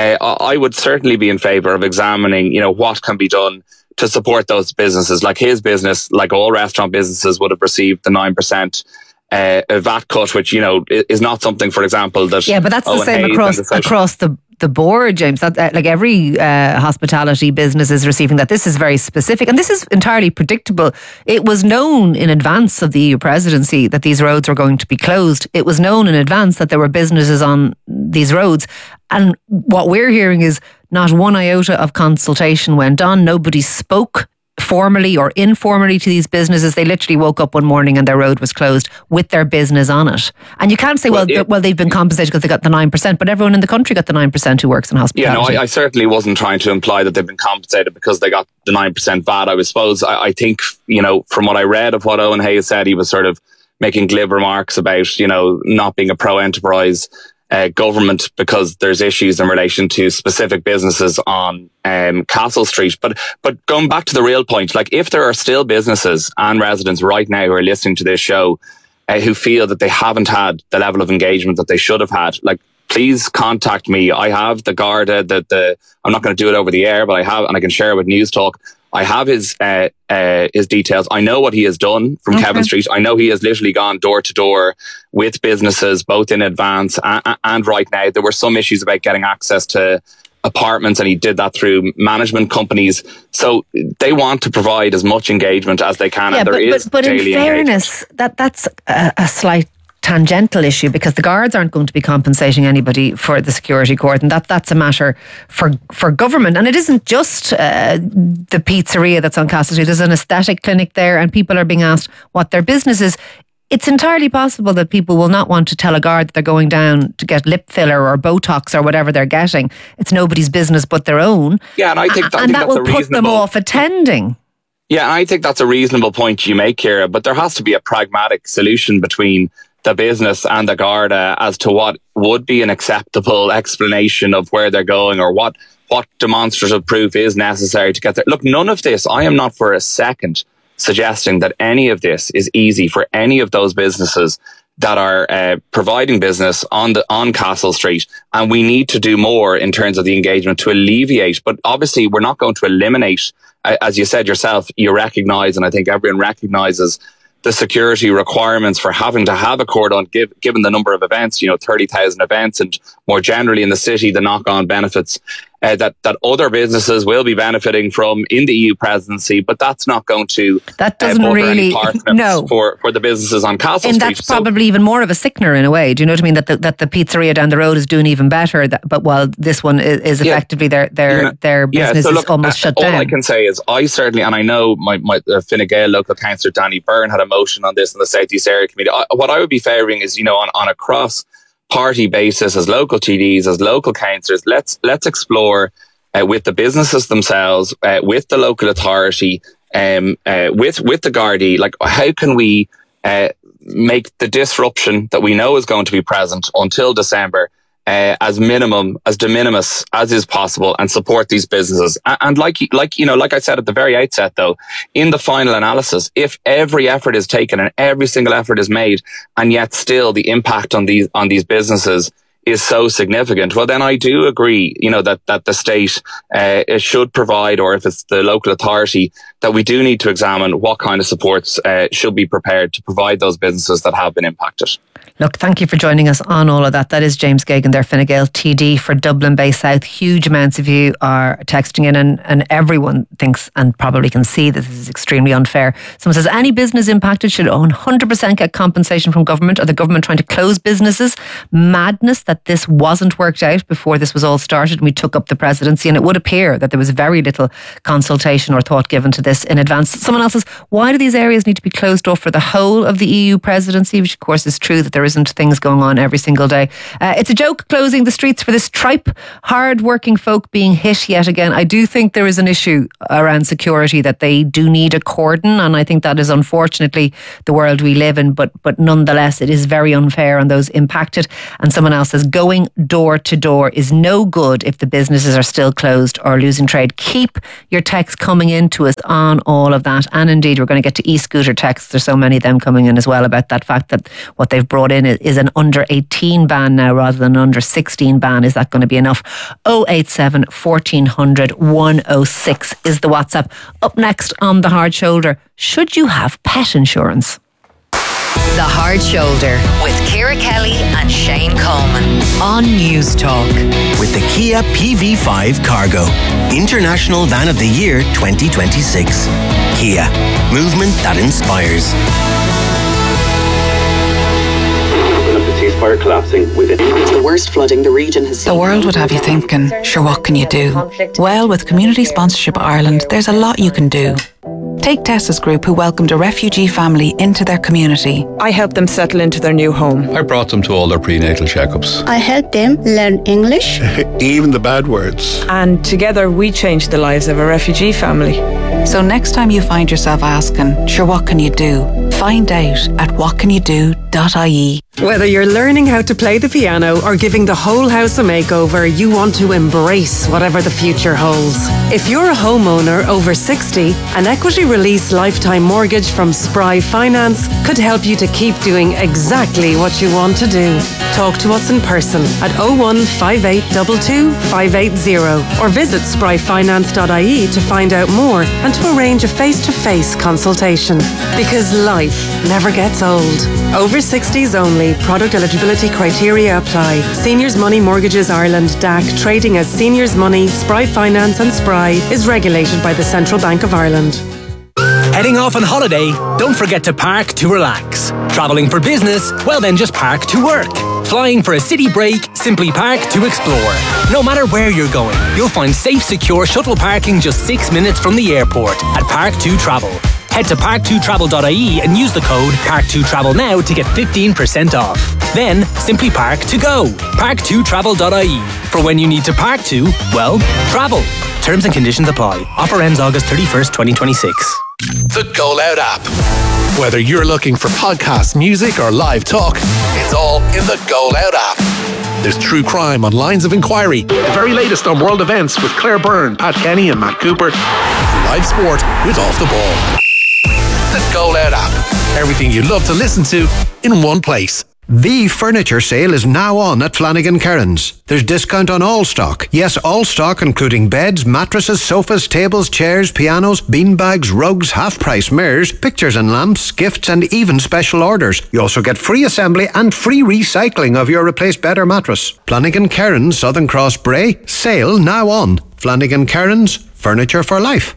I would certainly be in favour of examining, what can be done to support those businesses. Like his business, like all restaurant businesses, would have received the 9% VAT cut, which, is not something, for example, that... Yeah, but that's the same across the board, James. That, like every hospitality business is receiving that. This is very specific, and this is entirely predictable. It was known in advance of the EU presidency that these roads were going to be closed. It was known in advance that there were businesses on these roads. And what we're hearing is not one iota of consultation went on. Nobody spoke formally or informally to these businesses. They literally woke up one morning and their road was closed with their business on it. And you can't say, well, they've been compensated because they got the 9%, but everyone in the country got the 9% who works in hospitality. Yeah, no, I certainly wasn't trying to imply that they've been compensated because they got the 9% VAT. I think, from what I read of what Owen Hayes said, he was sort of making glib remarks about, not being a pro-enterprise government because there's issues in relation to specific businesses on Castle Street. But going back to the real point, like if there are still businesses and residents right now who are listening to this show who feel that they haven't had the level of engagement that they should have had, like please contact me. I have the Garda, I'm not going to do it over the air, but I have, and I can share it with News Talk. I have his details. I know what he has done from Kevin Street. I know he has literally gone door to door with businesses, both in advance and right now. There were some issues about getting access to apartments, and he did that through management companies. So they want to provide as much engagement as they can. Yeah, and there but in fairness, that's a slight tangential issue because the guards aren't going to be compensating anybody for the security cordon. That's a matter for government. And it isn't just the pizzeria that's on Castle Street. There's an aesthetic clinic there and people are being asked what their business is. It's entirely possible that people will not want to tell a guard that they're going down to get lip filler or Botox or whatever they're getting. It's nobody's business but their own. Yeah, and I think that will put them off attending. Yeah, I think that's a reasonable point you make, Ciara, but there has to be a pragmatic solution between the business and the Garda as to what would be an acceptable explanation of where they're going or what demonstrative proof is necessary to get there. Look, none of this, I am not for a second suggesting that any of this is easy for any of those businesses that are providing business on Castle Street, and we need to do more in terms of the engagement to alleviate. But obviously, we're not going to eliminate, as you said yourself. You recognise, and I think everyone recognises, the security requirements for having to have a cordon, given the number of events, 30,000 events, and more generally in the city, the knock-on benefits that other businesses will be benefiting from in the EU presidency, but that's not going to that doesn't really no for the businesses on Castle Street. And that's probably even more of a sickener in a way. Do you know what I mean? That the pizzeria down the road is doing even better, but while this one is effectively their business is almost shut down. All I can say is I certainly, and I know my Fine Gael local councillor Danny Byrne had a motion on this in the South East Area Committee. What I would be favouring is, on a cross-party basis, as local TDs, as local councillors, let's explore with the businesses themselves, with the local authority, with the Gardaí, like how can we make the disruption that we know is going to be present until December as minimum, as de minimis as is possible, and support these businesses. And like I said at the very outset, though, in the final analysis, if every effort is taken and every single effort is made, and yet still the impact on these businesses is so significant, well, then I do agree, that the state it should provide, or if it's the local authority, that we do need to examine what kind of supports should be prepared to provide those businesses that have been impacted. Look, thank you for joining us on all of that. That is James Geoghegan there, Fine Gael TD for Dublin Bay South. Huge amounts of you are texting in, and everyone thinks and probably can see that this is extremely unfair. Someone says, any business impacted should 100% get compensation from government, or the government trying to close businesses. Madness that this wasn't worked out before this was all started and we took up the presidency, and it would appear that there was very little consultation or thought given to this in advance. Someone else says, why do these areas need to be closed off for the whole of the EU presidency? Which of course is true, that there isn't things going on every single day. It's a joke closing the streets for this tripe. Hard-working folk being hit yet again. I do think there is an issue around security, that they do need a cordon, and I think that is unfortunately the world we live in, but nonetheless it is very unfair on those impacted. And someone else says, going door to door is no good if the businesses are still closed or losing trade. Keep your texts coming in to us on all of that, and indeed we're going to get to e-scooter texts. There's so many of them coming in as well about that fact that what they've brought in is an under 18 ban now rather than an under 16 ban. Is that going to be enough? 087 1400 106 is the WhatsApp. Up next on The Hard Shoulder, should you have pet insurance? The Hard Shoulder with Ciara Kelly and Shane Coleman on News Talk. With the Kia PV5 Cargo, International Van of the Year 2026. Kia, movement that inspires. Ceasefire collapsing within. It's the worst flooding the region has seen. The world would have you thinking, sure, what can you do? Well, with Community Sponsorship Ireland, there's a lot you can do. Take Tessa's group, who welcomed a refugee family into their community. I helped them settle into their new home. I brought them to all their prenatal checkups. I helped them learn English. Even the bad words. And together we changed the lives of a refugee family. So next time you find yourself asking, sure, what can you do? Find out at whatcanyoudo.ie. Whether you're learning how to play the piano or giving the whole house a makeover, you want to embrace whatever the future holds. If you're a homeowner over 60, an equity release lifetime mortgage from Spry Finance could help you to keep doing exactly what you want to do. Talk to us in person at 01 5822 580 or visit spryfinance.ie to find out more and to arrange a face-to-face consultation. Because life never gets old. Over 60s only. Product eligibility criteria apply. Seniors Money Mortgages Ireland DAC, trading as Seniors Money, Spry Finance and Spry, is regulated by the Central Bank of Ireland. Heading off on holiday? Don't forget to park to relax. Travelling for business? Well then just park to work. Flying for a city break? Simply park to explore. No matter where you're going, you'll find safe, secure shuttle parking just 6 minutes from the airport at Park2Travel. Head to park2travel.ie and use the code Park2Travel now to get 15% off. Then simply park to go. Park2travel.ie. For when you need to park to, well, travel. Terms and conditions apply. Offer ends August 31st, 2026. The Go Loud app. Whether you're looking for podcasts, music, or live talk, it's all in the Go Loud app. There's true crime on Lines of Inquiry, the very latest on world events with Claire Byrne, Pat Kenny, and Matt Cooper, live sport with Off the Ball. The Go Loud app. Everything you love to listen to in one place. The furniture sale is now on at Flanagan Kerins. There's discount on all stock. Yes, all stock including beds, mattresses, sofas, tables, chairs, pianos, beanbags, rugs, half-price mirrors, pictures and lamps, gifts and even special orders. You also get free assembly and free recycling of your replaced bed or mattress. Flanagan Kerins, Southern Cross Bray. Sale now on. Flanagan Kerins, furniture for life.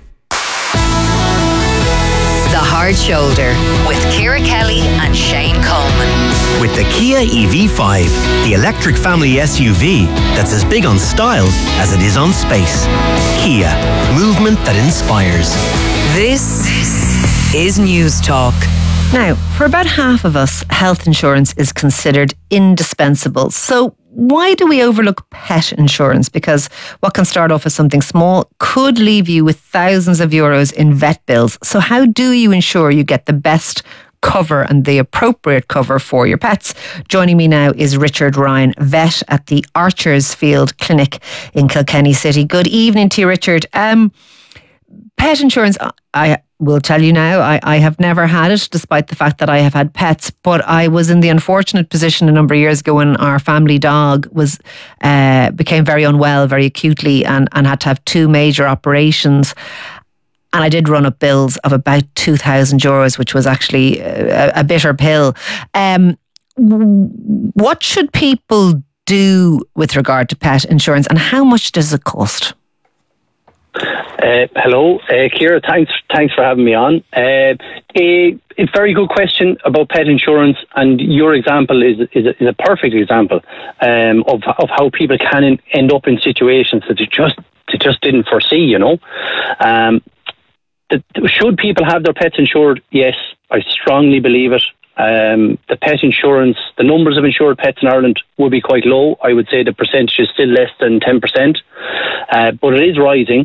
The Hard Shoulder with Ciara Kelly and Shane Coleman. With the Kia EV5, the electric family SUV that's as big on style as it is on space. Kia, movement that inspires. This is News Talk. Now, for about half of us, health insurance is considered indispensable. So why do we overlook pet insurance? Because what can start off as something small could leave you with thousands of euros in vet bills. So how do you ensure you get the best cover and the appropriate cover for your pets? Joining me now is Richard Ryan, vet at the Archersfield Clinic in Kilkenny City. Good evening to you, Richard. Pet insurance, I will tell you now, I have never had it, despite the fact that I have had pets. But I was in the unfortunate position a number of years ago when our family dog became very unwell, very acutely, and had to have 2 major operations. And I did run up bills of about €2,000, which was actually a bitter pill. What should people do with regard to pet insurance, and how much does it cost? Hello, Ciara. Thanks for having me on. A very good question about pet insurance, and your example is a perfect example of how people can end up in situations that they just didn't foresee. Should people have their pets insured? Yes, I strongly believe it. The pet insurance, the numbers of insured pets in Ireland would be quite low. I would say the percentage is still less than 10%, but it is rising.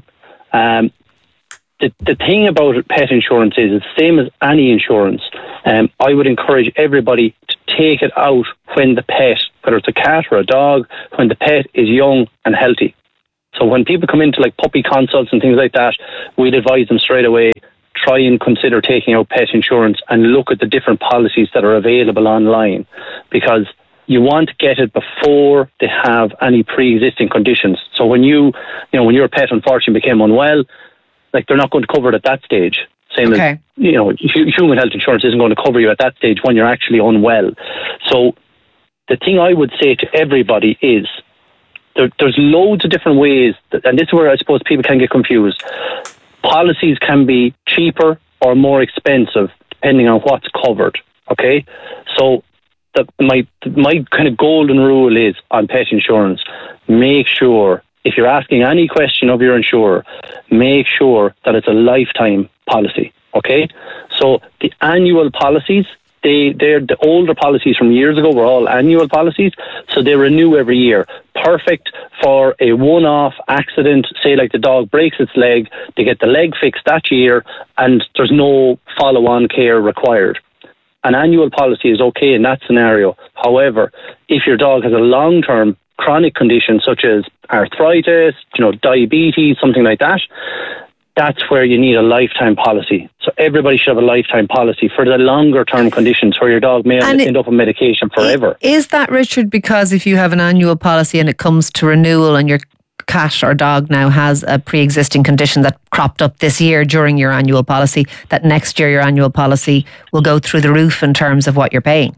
The thing about pet insurance is it's the same as any insurance. I would encourage everybody to take it out when the pet, whether it's a cat or a dog, when the pet is young and healthy. So when people come into like puppy consults and things like that, we'd advise them straight away, try and consider taking out pet insurance and look at the different policies that are available online, because you want to get it before they have any pre-existing conditions. So when when your pet unfortunately became unwell, like they're not going to cover it at that stage. Same as, human health insurance isn't going to cover you at that stage when you're actually unwell. So the thing I would say to everybody is there's loads of different ways, and this is where I suppose people can get confused. Policies can be cheaper or more expensive depending on what's covered. Okay, so my kind of golden rule is on pet insurance: make sure, if you're asking any question of your insurer, make sure that it's a lifetime policy. Okay, so the annual policies, they're the older policies from years ago were all annual policies, so they renew every year. Perfect for a one-off accident, say like the dog breaks its leg, they get the leg fixed that year, and there's no follow-on care required. An annual policy is okay in that scenario. However, if your dog has a long-term chronic condition such as arthritis, diabetes, something like that, that's where you need a lifetime policy. So everybody should have a lifetime policy for the longer term conditions where your dog may end up on medication forever. Is that, Richard, because if you have an annual policy and it comes to renewal and your cat or dog now has a pre-existing condition that cropped up this year during your annual policy, that next year your annual policy will go through the roof in terms of what you're paying?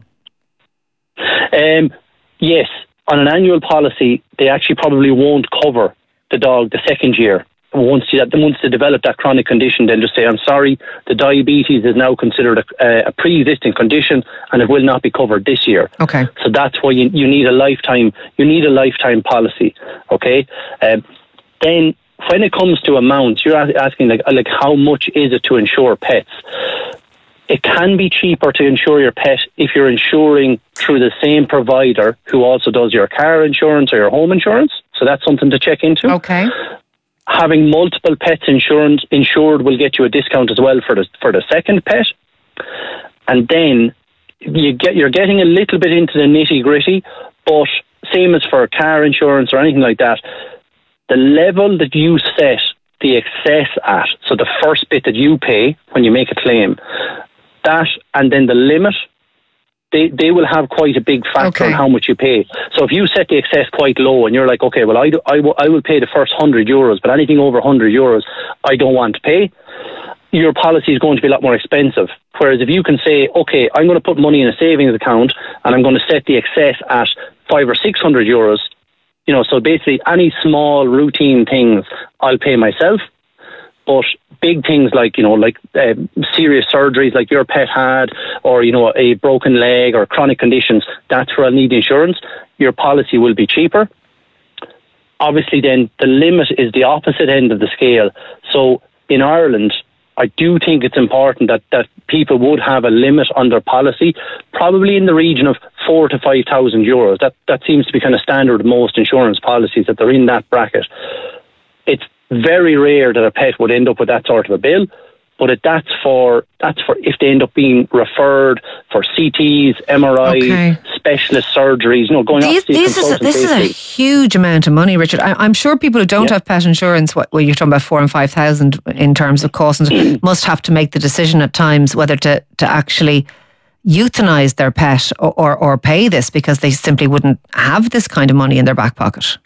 Yes. On an annual policy, they actually probably won't cover the dog the second year. Once they develop that chronic condition, they'll just say, I'm sorry, the diabetes is now considered a pre-existing condition and it will not be covered this year. Okay. So that's why you need a lifetime policy. Okay. Then when it comes to amounts, you're asking like how much is it to insure pets? It can be cheaper to insure your pet if you're insuring through the same provider who also does your car insurance or your home insurance. So that's something to check into. Okay. Having multiple pets insured will get you a discount as well for the second pet. And then you're getting a little bit into the nitty gritty, but same as for car insurance or anything like that, the level that you set the excess at, so the first bit that you pay when you make a claim, that and then the limit, they will have quite a big factor on how much you pay. So if you set the excess quite low and you're like, okay, well, I will pay the first €100, but anything over €100, I don't want to pay, your policy is going to be a lot more expensive. Whereas if you can say, okay, I'm going to put money in a savings account and I'm going to set the excess at €500 or €600, so basically any small routine things I'll pay myself. But big things like, serious surgeries like your pet had, or, a broken leg or chronic conditions, that's where I'll need insurance. Your policy will be cheaper. Obviously then the limit is the opposite end of the scale. So in Ireland, I do think it's important that people would have a limit on their policy, probably in the region of €4,000 to €5,000. That seems to be kind of standard with most insurance policies, that they're in that bracket. It's very rare that a pet would end up with that sort of a bill, but that's for if they end up being referred for CTs, MRI, specialist surgeries, going off to this is a huge amount of money, Richard. I'm sure people who don't have pet insurance, well, you're talking about 4,000 and 5,000 in terms of costs, must have to make the decision at times whether to actually euthanize their pet or pay this, because they simply wouldn't have this kind of money in their back pocket.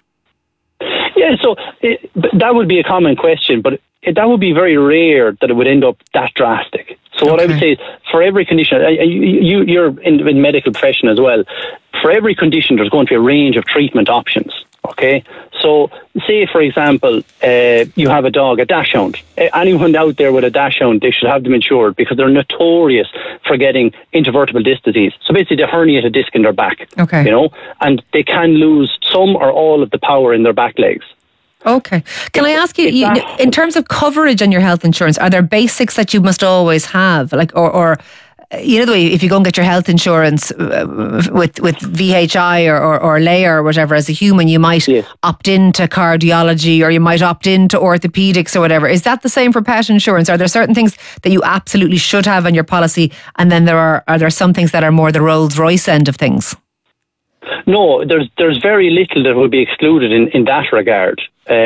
Yeah, so that would be a common question, but that would be very rare that it would end up that drastic. So what I would say is, for every condition, you're in the medical profession as well, for every condition there's going to be a range of treatment options, okay? So say, for example, you have a dog, a dachshund. Anyone out there with a dachshund, they should have them insured, because they're notorious for getting intervertebral disc disease. So basically they herniate a disc in their back, and they can lose some or all of the power in their back legs. Okay. Can I ask you, in terms of coverage on your health insurance, are there basics that you must always have? Like, or you know, the way if you go and get your health insurance with VHI or Layer or whatever, as a human, you might opt into cardiology, or you might opt into orthopedics or whatever. Is that the same for pet insurance? Are there certain things that you absolutely should have on your policy, and then are there some things that are more the Rolls Royce end of things? No, there's very little that will be excluded in that regard.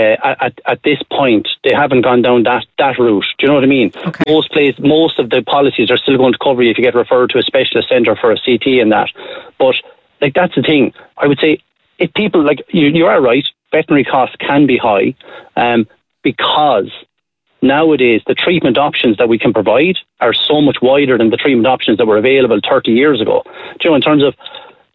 At this point, they haven't gone down that route. Do you know what I mean? Okay. Most of the policies are still going to cover you if you get referred to a specialist centre for a CT and that. But that's the thing. I would say, if people you are right, veterinary costs can be high, because nowadays the treatment options that we can provide are so much wider than the treatment options that were available 30 years ago. Do you know, in terms of,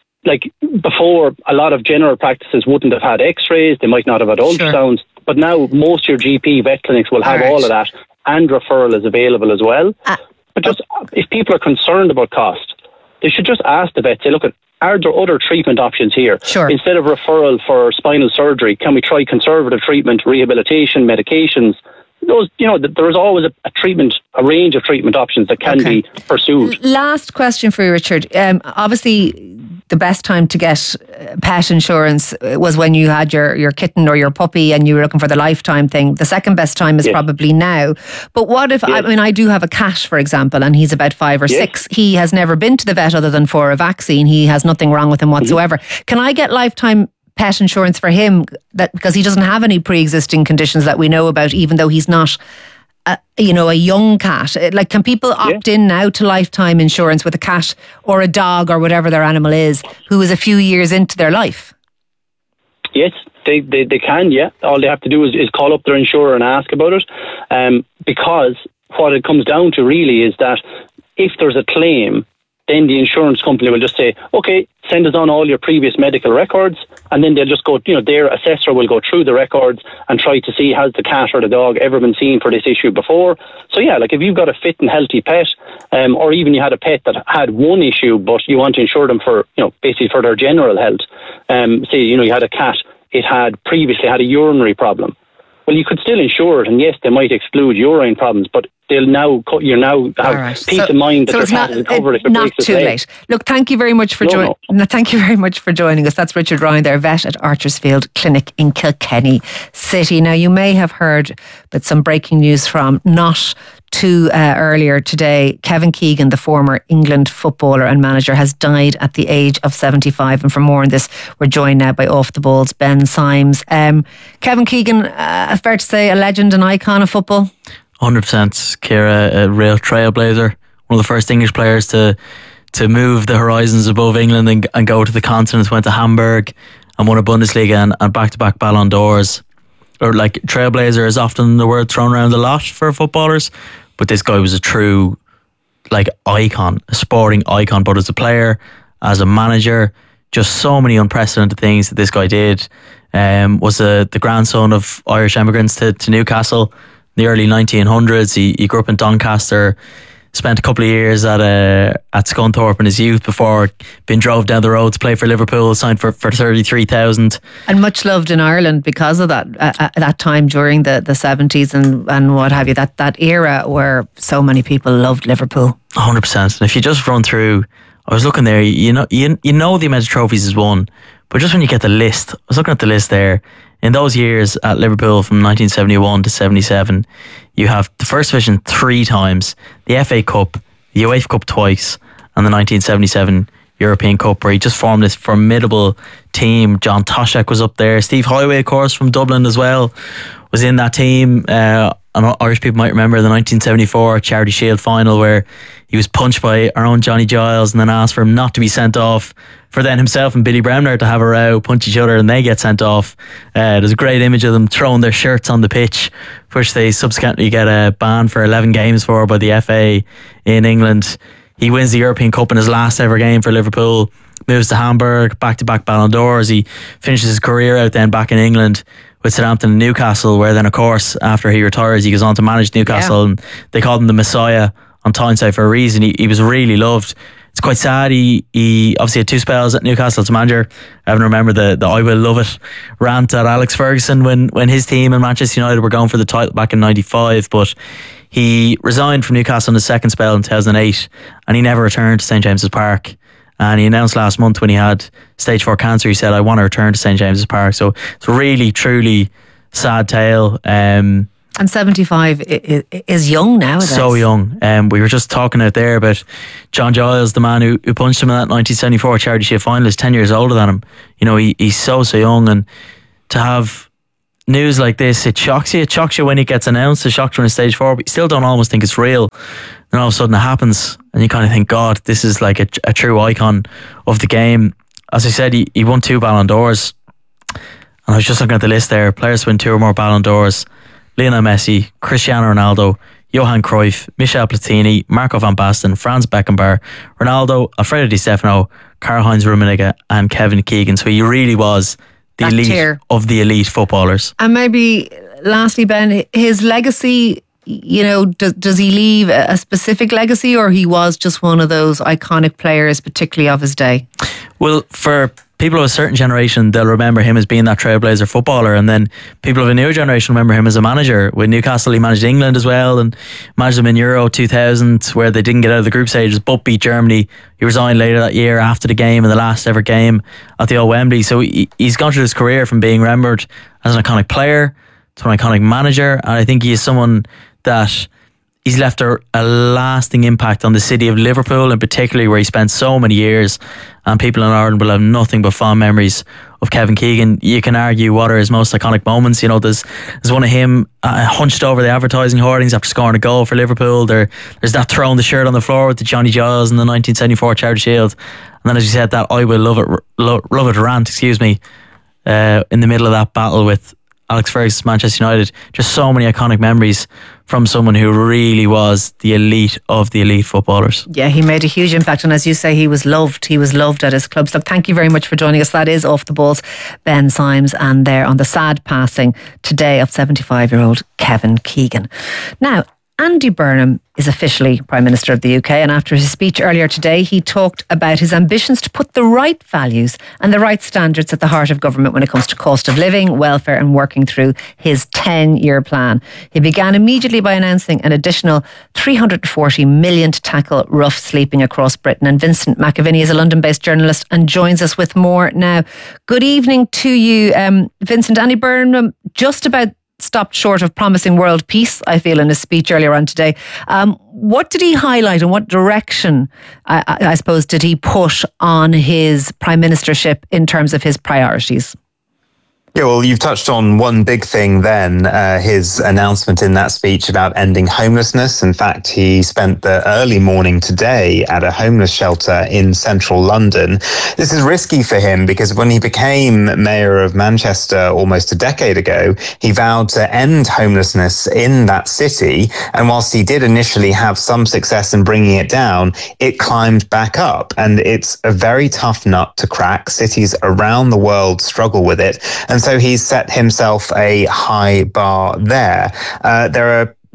before, a lot of general practices wouldn't have had x-rays, they might not have had ultrasounds, but now most of your GP vet clinics will have all of that, and referral is available as well. But just, if people are concerned about cost, they should just ask the vet, say, look, are there other treatment options here? Sure. Instead of referral for spinal surgery, can we try conservative treatment, rehabilitation, medications? Those, there is always a range of treatment options that can be pursued. Last question for you, Richard. Obviously, the best time to get pet insurance was when you had your kitten or your puppy and you were looking for the lifetime thing. The second best time is probably now. But what if, I do have a cat, for example, and he's about 5 or 6. He has never been to the vet other than for a vaccine. He has nothing wrong with him whatsoever. Can I get lifetime pet insurance for him, because he doesn't have any pre-existing conditions that we know about, even though he's not a young cat? Can people opt in now to lifetime insurance with a cat or a dog or whatever their animal is, who is a few years into their life? Yes, they can, all they have to do is call up their insurer and ask about it, because what it comes down to really is that if there's a claim, then the insurance company will just say, okay, send us on all your previous medical records, and then they'll just go, their assessor will go through the records and try to see, has the cat or the dog ever been seen for this issue before? So if you've got a fit and healthy pet, or even you had a pet that had one issue, but you want to insure them for, basically for their general health. Say, you had a cat, it had previously had a urinary problem. Well, you could still insure it, and yes, they might exclude urine problems, but you'll now have peace of mind that their cat is covered if it breaks its leg. Not too late. Look, thank you very much for thank you very much for joining us. That's Richard Ryan, there, vet at Archersfield Clinic in Kilkenny City. Now, you may have heard, but some breaking news from not too earlier today. Kevin Keegan, the former England footballer and manager, has died at the age of 75. And for more on this, we're joined now by Off the Ball's Ben Symes. Kevin Keegan, fair to say, a legend and icon of football? 100%, Ciara, a real trailblazer. One of the first English players to move the horizons above England and go to the continent. Went to Hamburg and won a Bundesliga and back-to-back Ballon d'Ors. Or trailblazer is often the word thrown around a lot for footballers, but this guy was a true icon, a sporting icon, but as a player, as a manager, just so many unprecedented things that this guy did. Was the grandson of Irish immigrants to Newcastle in the early 1900s. He grew up in Doncaster, spent a couple of years at Scunthorpe in his youth before being drove down the road to play for Liverpool, signed for 33,000. And much loved in Ireland because of that, at that time during the 70s and what have you, that era where so many people loved Liverpool. 100%. And if you just run through, I was looking there, you know the amount of trophies he's won, but just when you get the list, I was looking at the list there, in those years at Liverpool from 1971 to 77, you have the First Division 3 times, the FA Cup, the UEFA Cup twice, and the 1977 European Cup, where he just formed this formidable team. John Toshak was up there. Steve Highway, of course, from Dublin as well, was in that team. And Irish people might remember the 1974 Charity Shield final, where he was punched by our own Johnny Giles and then asked for him not to be sent off, for then himself and Billy Bremner to have a row, punch each other, and they get sent off. There's a great image of them throwing their shirts on the pitch, which they subsequently get a ban for 11 games for by the FA in England. He wins the European Cup in his last ever game for Liverpool, moves to Hamburg, back-to-back Ballon d'Ors. He finishes his career out then back in England with Southampton and Newcastle, where then, of course, after he retires, he goes on to manage Newcastle, and they called him the Messiah on Tyneside for a reason. He was really loved. It's quite sad. He obviously had 2 spells at Newcastle as manager. I haven't remember the I will love it rant at Alex Ferguson when his team and Manchester United were going for the title back in 95, but he resigned from Newcastle in his second spell in 2008, and he never returned to St James's Park. And he announced last month, when he had stage 4 cancer, he said, I want to return to St James's Park. So it's a really, truly sad tale. And 75 is young nowadays. So young. We were just talking out there about John Giles, the man who punched him in that 1974 Charity Shield final, is 10 years older than him. You know, he's so young, and to have news like this, it shocks you. It shocks you when it gets announced. It shocks you in stage 4, but you still don't almost think it's real. Then all of a sudden it happens, and you kind of think, God, this is like a true icon of the game. As I said, he won 2 Ballon d'Ors, and I was just looking at the list there. Players win 2 or more Ballon d'Ors: Lionel Messi, Cristiano Ronaldo, Johan Cruyff, Michel Platini, Marco van Basten, Franz Beckenbauer, Ronaldo, Alfredo Di Stefano, Karl-Heinz Rummenigge, and Kevin Keegan. So he really was the elite tier of the elite footballers. And maybe lastly, Ben, his legacy, you know, does he leave a specific legacy, or he was just one of those iconic players, particularly of his day? Well, for people of a certain generation, they'll remember him as being that trailblazer footballer, and then people of a newer generation remember him as a manager. With Newcastle, he managed England as well, and managed them in Euro 2000, where they didn't get out of the group stages but beat Germany. He resigned later that year after the game, in the last ever game at the old Wembley. So he's gone through his career from being remembered as an iconic player to an iconic manager, and I think he is someone that he's left a lasting impact on the city of Liverpool, and particularly where he spent so many years, and people in Ireland will have nothing but fond memories of Kevin Keegan. You can argue what are his most iconic moments. You know, there's one of him hunched over the advertising hoardings after scoring a goal for Liverpool. There's that throwing the shirt on the floor with the Johnny Giles in the 1974 Charity Shield, and then, as you said, that I will love it rant, in the middle of that battle with Alex Ferguson's Manchester United. Just so many iconic memories from someone who really was the elite of the elite footballers. Yeah, he made a huge impact, and as you say, he was loved. He was loved at his club. So thank you very much for joining us. That is Off the Balls, Ben Symes, and there on the sad passing today of 75-year-old Kevin Keegan. Now, Andy Burnham is officially Prime Minister of the UK, and after his speech earlier today, he talked about his ambitions to put the right values and the right standards at the heart of government when it comes to cost of living, welfare, and working through his 10-year plan. He began immediately by announcing an additional $340 million to tackle rough sleeping across Britain. And Vincent McAviney is a London-based journalist and joins us with more now. Good evening to you, Vincent. Andy Burnham just about stopped short of promising world peace, I feel, in his speech earlier on today. What did he highlight, and what direction, I suppose, did he push on his prime ministership in terms of his priorities? Yeah, well, you've touched on one big thing then, his announcement in that speech about ending homelessness. In fact, he spent the early morning today at a homeless shelter in central London. This is risky for him because when he became mayor of Manchester almost a decade ago, he vowed to end homelessness in that city. And whilst he did initially have some success in bringing it down, it climbed back up. And it's a very tough nut to crack. Cities around the world struggle with it. And so he's set himself a high bar there. There are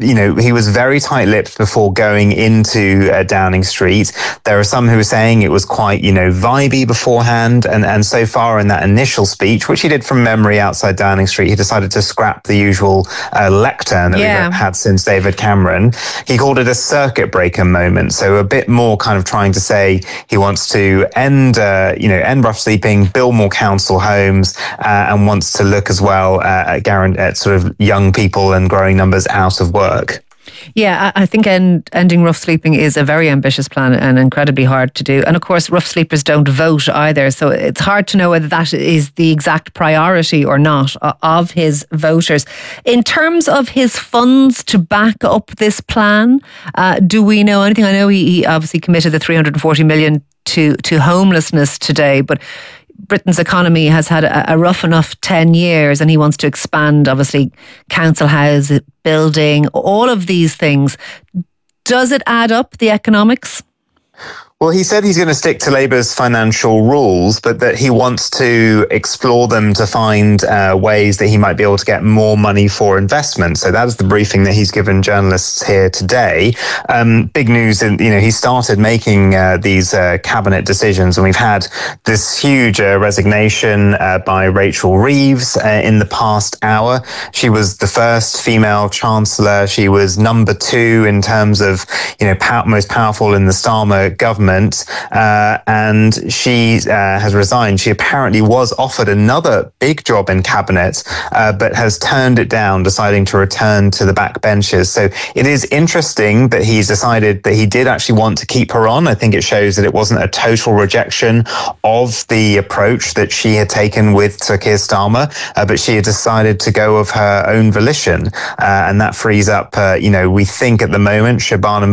he was very tight-lipped before going into Downing Street. There are some who are saying it was quite, vibey beforehand. And so far in that initial speech, which he did from memory outside Downing Street, he decided to scrap the usual lectern that we've had since David Cameron. He called it a circuit breaker moment. So a bit more kind of trying to say he wants to end rough sleeping, build more council homes, and wants to look as well at sort of young people and growing numbers out of work. Yeah, I think ending rough sleeping is a very ambitious plan and incredibly hard to do. And of course, rough sleepers don't vote either. So it's hard to know whether that is the exact priority or not of his voters. In terms of his funds to back up this plan, do we know anything? I know he obviously committed the 340 million to homelessness today, but Britain's economy has had a rough enough 10 years and he wants to expand, obviously, council house building, all of these things. Does it add up, the economics? Well, he said he's going to stick to Labour's financial rules, but that he wants to explore them to find ways that he might be able to get more money for investment. So that is the briefing that he's given journalists here today. Big news, he started making these cabinet decisions, and we've had this huge resignation by Rachel Reeves in the past hour. She was the first female chancellor. She was number 2 in terms of, most powerful in the Starmer government. And she has resigned. She apparently was offered another big job in cabinet, but has turned it down, deciding to return to the backbenches. So it is interesting that he's decided that he did actually want to keep her on. I think it shows that it wasn't a total rejection of the approach that she had taken with Sir Keir Starmer, but she had decided to go of her own volition. And that frees up, we think at the moment, Shabana